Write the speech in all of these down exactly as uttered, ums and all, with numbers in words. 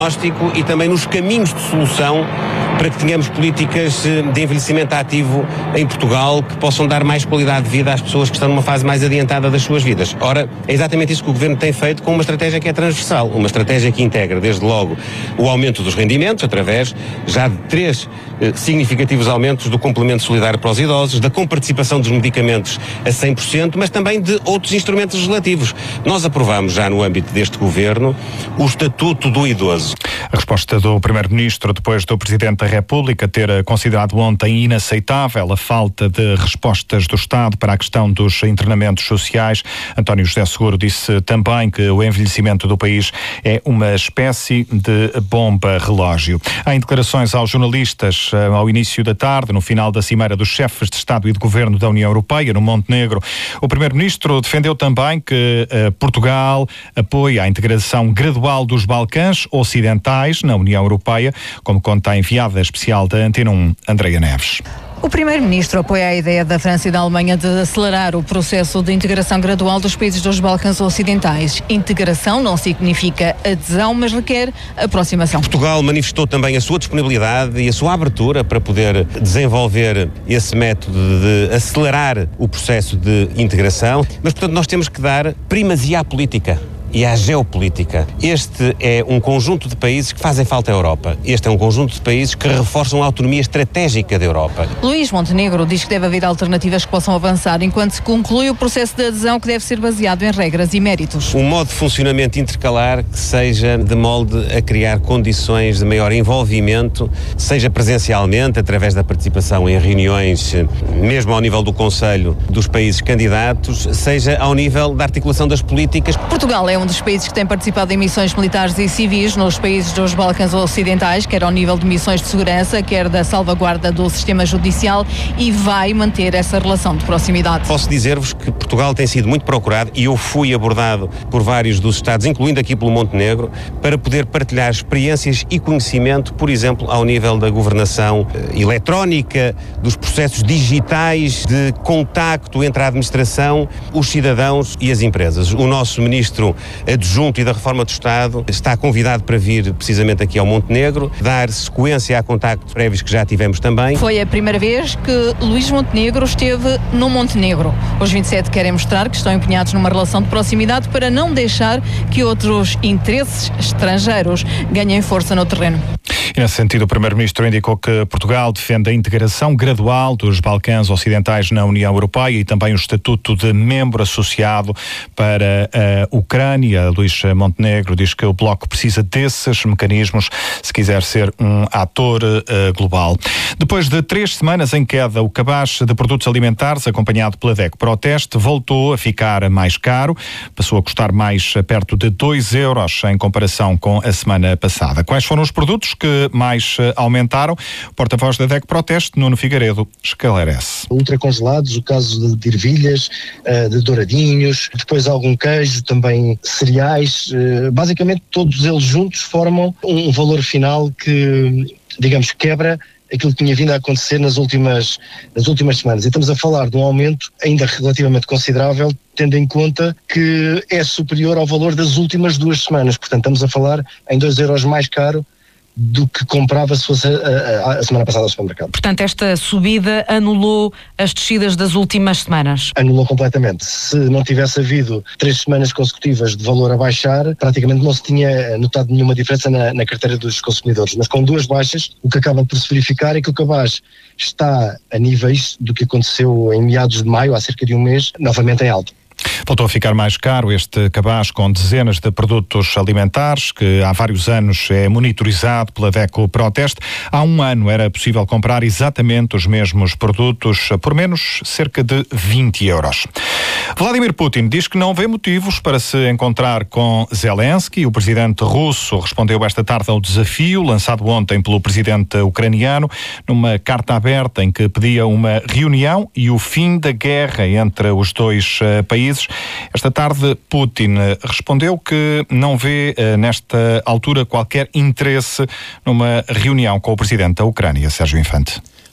diagnóstico e também nos caminhos de solução para que tenhamos políticas de envelhecimento ativo em Portugal que possam dar mais qualidade de vida às pessoas que estão numa fase mais adiantada das suas vidas. Ora, é exatamente isso que o Governo tem feito com uma estratégia que é transversal, uma estratégia que integra, desde logo, o aumento dos rendimentos, através já de três eh, significativos aumentos do complemento solidário para os idosos, da comparticipação dos medicamentos a cem por cento, mas também de outros instrumentos legislativos. Nós aprovamos já no âmbito deste Governo o Estatuto do Idoso. A resposta do Primeiro-Ministro depois do Presidente da República ter considerado ontem inaceitável a falta de respostas do Estado para a questão dos internamentos sociais. António José Seguro disse também que o envelhecimento do país é uma espécie de bomba relógio. Em declarações aos jornalistas ao início da tarde, no final da cimeira dos chefes de Estado e de Governo da União Europeia, no Montenegro, o Primeiro-Ministro defendeu também que uh, Portugal apoia a integração gradual dos Balcãs Ocidentais na União Europeia, como conta a enviada especial da Antena um, Andreia Neves. O Primeiro-Ministro apoia a ideia da França e da Alemanha de acelerar o processo de integração gradual dos países dos Balcãs Ocidentais. Integração não significa adesão, mas requer aproximação. Portugal manifestou também a sua disponibilidade e a sua abertura para poder desenvolver esse método de acelerar o processo de integração, mas, portanto, nós temos que dar primazia à política e à geopolítica. Este é um conjunto de países que fazem falta à Europa. Este é um conjunto de países que reforçam a autonomia estratégica da Europa. Luís Montenegro diz que deve haver alternativas que possam avançar enquanto se conclui o processo de adesão que deve ser baseado em regras e méritos. Um modo de funcionamento intercalar que seja de molde a criar condições de maior envolvimento, seja presencialmente, através da participação em reuniões, mesmo ao nível do Conselho dos países candidatos, seja ao nível da articulação das políticas. Portugal é um dos países que tem participado em missões militares e civis nos países dos Balcãs Ocidentais, quer ao nível de missões de segurança, quer da salvaguarda do sistema judicial, e vai manter essa relação de proximidade. Posso dizer-vos que Portugal tem sido muito procurado e eu fui abordado por vários dos Estados, incluindo aqui pelo Montenegro, para poder partilhar experiências e conhecimento, por exemplo, ao nível da governação eh, eletrónica, dos processos digitais de contacto entre a administração, os cidadãos e as empresas. O nosso Ministro Adjunto e da Reforma do Estado está convidado para vir precisamente aqui ao Montenegro, dar sequência a contactos prévios que já tivemos também. Foi a primeira vez que Luís Montenegro esteve no Montenegro. Os vinte e sete querem mostrar que estão empenhados numa relação de proximidade para não deixar que outros interesses estrangeiros ganhem força no terreno. E nesse sentido, o Primeiro-Ministro indicou que Portugal defende a integração gradual dos Balcãs Ocidentais na União Europeia e também o estatuto de membro associado para a Ucrânia. Luís Montenegro diz que o Bloco precisa desses mecanismos se quiser ser um ator uh, global. Depois de três semanas em queda, o cabaz de produtos alimentares, acompanhado pela DECO Proteste, voltou a ficar mais caro, passou a custar mais perto de dois euros em comparação com a semana passada. Quais foram os produtos que mais aumentaram? O porta-voz da DECO Proteste, Nuno Figueiredo, esclarece. Ultracongelados, o caso de ervilhas, de douradinhos, depois algum queijo, também cereais, basicamente todos eles juntos formam um valor final que, digamos, quebra aquilo que tinha vindo a acontecer nas últimas, nas últimas semanas. E estamos a falar de um aumento ainda relativamente considerável, tendo em conta que é superior ao valor das últimas duas semanas. Portanto, estamos a falar em dois euros mais caro do que comprava se fosse a, a, a semana passada ao supermercado. Portanto, esta subida anulou as descidas das últimas semanas? Anulou completamente. Se não tivesse havido três semanas consecutivas de valor a baixar, praticamente não se tinha notado nenhuma diferença na, na carteira dos consumidores. Mas com duas baixas, o que acaba por se verificar é que o cabaz está a níveis do que aconteceu em meados de maio, há cerca de um mês, novamente em alta. Voltou a ficar mais caro este cabaz com dezenas de produtos alimentares que há vários anos é monitorizado pela DECO Proteste. Há um ano era possível comprar exatamente os mesmos produtos por menos cerca de vinte euros. Vladimir Putin diz que não vê motivos para se encontrar com Zelensky. O presidente russo respondeu esta tarde ao desafio lançado ontem pelo presidente ucraniano numa carta aberta em que pedia uma reunião e o fim da guerra entre os dois uh, países. Esta tarde, Putin respondeu que não vê, nesta altura, qualquer interesse numa reunião com o presidente da Ucrânia, Sérgio Infante.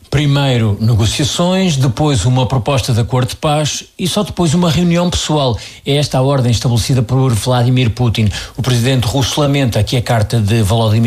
Primeiro negociações, depois uma proposta de acordo de paz e só depois uma reunião pessoal. É esta a ordem estabelecida por Vladimir Putin. O presidente russo lamenta que a carta de Volodymyr